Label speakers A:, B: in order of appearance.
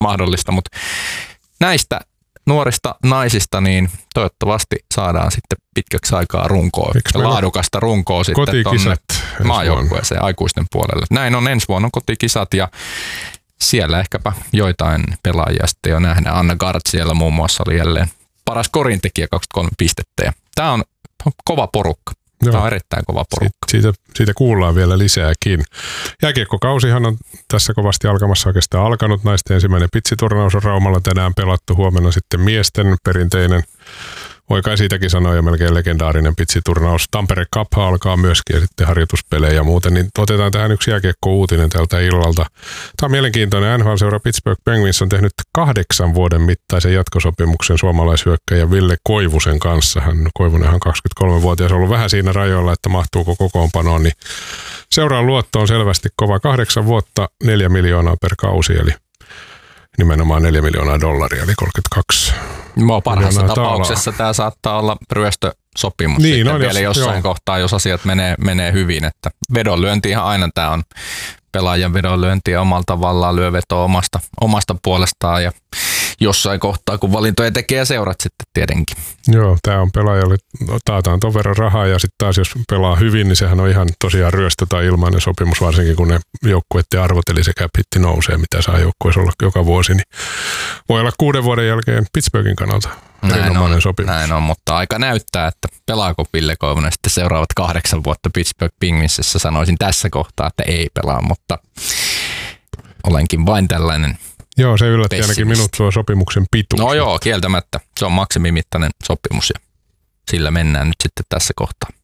A: mahdollista, mutta näistä nuorista naisista niin toivottavasti saadaan sitten pitkäksi aikaa runkoa, laadukasta runkoa sitten tuonne maajoukkueeseen aikuisten puolelle. Näin on, ensi vuonna on kotikisat ja siellä ehkäpä joitain pelaajia sitten jo nähdään. Anna Gard siellä muun muassa oli jälleen paras korintekijä 23 pistettä ja tämä on kova porukka. Joo. Tämä on erittäin kova porukka.
B: Siitä kuullaan vielä lisääkin. Jääkiekkokausihan on tässä kovasti alkamassa oikeastaan alkanut. Naisten ensimmäinen pitsiturnaus on Raumalla tänään pelattu. Huomenna sitten miesten perinteinen, voi kai siitäkin sanoa jo melkein legendaarinen pitsiturnaus. Tampere Cup alkaa myöskin ja sitten harjoituspelejä ja muuten. Niin otetaan tähän yksi jääkiekko-uutinen tältä illalta. Tämä on mielenkiintoinen. NHL-seura Pittsburgh Penguins on tehnyt 8 vuoden mittaisen jatkosopimuksen suomalaishyökkäjä Ville Koivusen kanssa. Koivunenhan 23-vuotias on ollut vähän siinä rajoilla, että mahtuuko kokoonpanoon. Niin seuraan luotto on selvästi kova. 8 vuotta, 4 miljoonaa per kausi, eli nimenomaan $4 miljoonaa, eli 32
A: parhaassa tapauksessa tämä saattaa olla ryöstösopimus niin, sitten vielä jossain kohtaa, jos asiat menee hyvin. Että vedonlyöntihan aina tämä on pelaajan vedonlyöntiä omalla tavallaan, lyö vetoa omasta puolestaan ja jossain kohtaa, kun valintoja tekee seurat sitten tietenkin.
B: Joo, tämä on pelaajalle, taataan ton verran rahaa ja sitten taas jos pelaa hyvin, niin sehän on ihan tosiaan ryöstö tai ilmainen sopimus, varsinkin kun ne joukkueiden arvot eli se cap-hitti nousee, mitä saa joukkueessa olla joka vuosi, niin voi olla 6 vuoden jälkeen Pittsburghin kannalta erinomainen sopimus.
A: Näin on, mutta aika näyttää, että pelaako Ville Koivunen sitten seuraavat 8 vuotta Pittsburgh Penguinsissä. Sanoisin tässä kohtaa, että ei pelaa, mutta olenkin vain tällainen.
B: Joo, se yllätti ainakin minut tuo sopimuksen pituus.
A: No joo, kieltämättä. Se on maksimimittainen sopimus ja sillä mennään nyt sitten tässä kohtaa.